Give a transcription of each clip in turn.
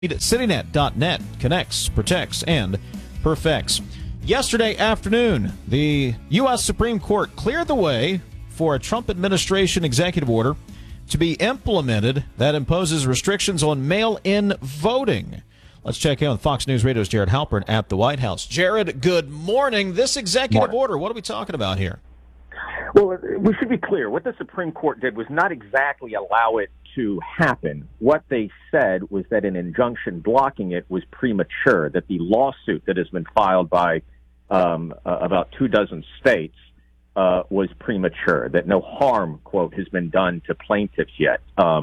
CityNet.net connects, protects, and perfects. Yesterday afternoon, the U.S. Supreme Court cleared the way for a Trump administration executive order to be implemented that imposes restrictions on mail-in voting. Let's check in with Fox News Radio's Jared Halpern at the White House. Jared, good morning. This executive order, what are we talking about here? Well, we should be clear. What the Supreme Court did was not exactly allow it to happen. What they said was that an injunction blocking it was premature, that the lawsuit that has been filed by about 24 states was premature, that no harm, quote, has been done to plaintiffs yet.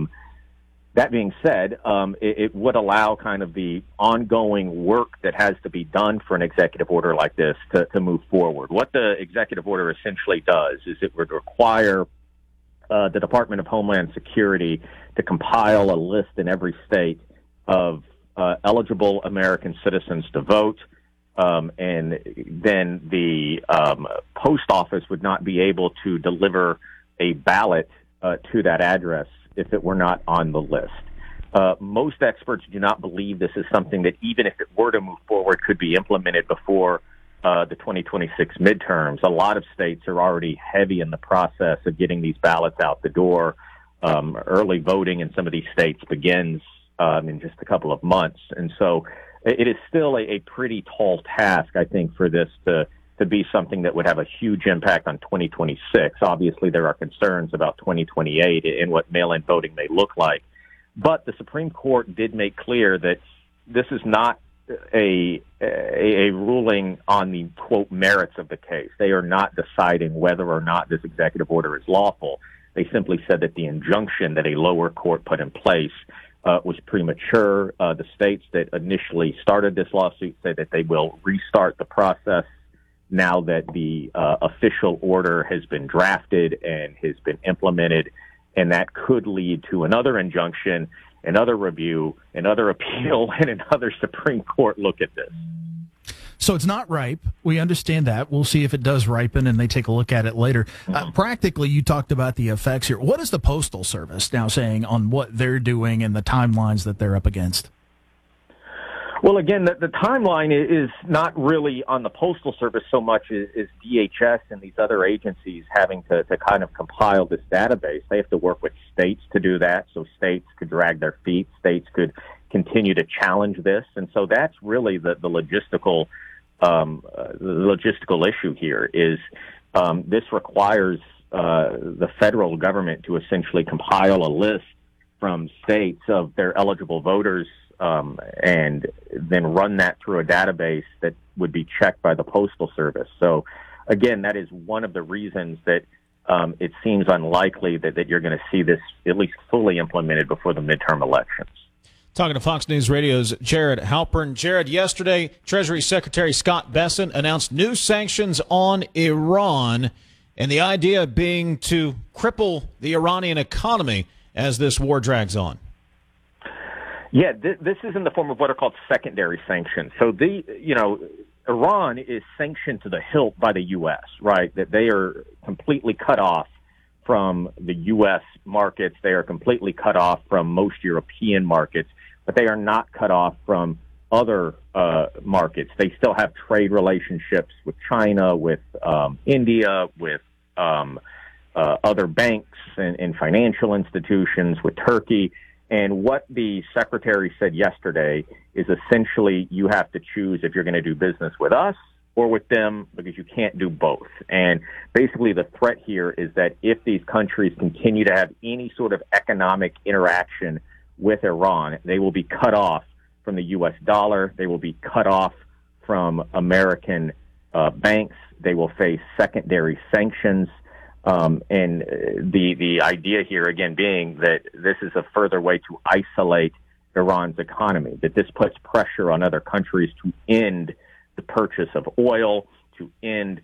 That being said, it would allow kind of the ongoing work that has to be done for an executive order like this to move forward. What the executive order essentially does is it would require the Department of Homeland Security to compile a list in every state of eligible American citizens to vote, and then the post office would not be able to deliver a ballot to that address if it were not on the list. Most experts do not believe this is something that, even if it were to move forward, could be implemented before the 2026 midterms. A lot of states are already heavy in the process of getting these ballots out the door. Early voting in some of these states begins in just a couple of months. And so it is still a pretty tall task, I think, for this to be something that would have a huge impact on 2026. Obviously, there are concerns about 2028 and what mail-in voting may look like. But the Supreme Court did make clear that this is not a ruling on the, quote, merits of the case. They are not deciding whether or not this executive order is lawful. They simply said that the injunction that a lower court put in place was premature. The states that initially started this lawsuit said that they will restart the process now that the official order has been drafted and has been implemented, and that could lead to another injunction, another review, another appeal, and another Supreme Court look at this. So it's not ripe. We understand that. We'll see if it does ripen and they take a look at it later. Practically, you talked about the effects here. What is the Postal Service now saying on what they're doing and the timelines that they're up against? Well, again, the timeline is not really on the Postal Service so much as DHS and these other agencies having to kind of compile this database. They have to work with states to do that, so states could drag their feet. States could continue to challenge this. And so that's really the logistical issue here is this requires the federal government to essentially compile a list from states of their eligible voters and then run that through a database that would be checked by the Postal Service. So, again, that is one of the reasons that it seems unlikely that you're going to see this at least fully implemented before the midterm elections. Talking to Fox News Radio's Jared Halpern. Jared, yesterday, Treasury Secretary Scott Bessent announced new sanctions on Iran, and the idea being to cripple the Iranian economy as this war drags on. Yeah, this is in the form of what are called secondary sanctions. So Iran is sanctioned to the hilt by the U.S., right? That they are completely cut off from the U.S. markets. They are completely cut off from most European markets, but they are not cut off from other markets. They still have trade relationships with China, with India, with other banks and financial institutions, with Turkey. And what the secretary said yesterday is essentially you have to choose if you're going to do business with us or with them, because you can't do both. And basically the threat here is that if these countries continue to have any sort of economic interaction with Iran, they will be cut off from the U.S. dollar. They will be cut off from American banks. They will face secondary sanctions. And the idea here, again, being that this is a further way to isolate Iran's economy, that this puts pressure on other countries to end the purchase of oil, to end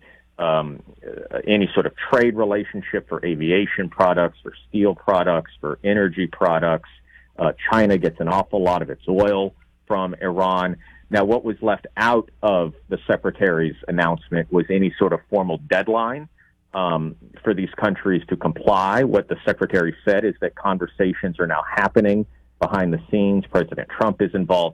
any sort of trade relationship for aviation products, for steel products, for energy products. China gets an awful lot of its oil from Iran. Now, what was left out of the secretary's announcement was any sort of formal deadline for these countries to comply. What the secretary said is that conversations are now happening behind the scenes. President Trump is involved.